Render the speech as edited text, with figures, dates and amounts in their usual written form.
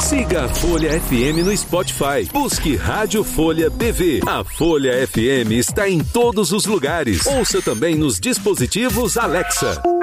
Siga a Folha FM no Spotify. Busque Rádio Folha PV. A Folha FM está em todos os lugares. Ouça também nos dispositivos Alexa.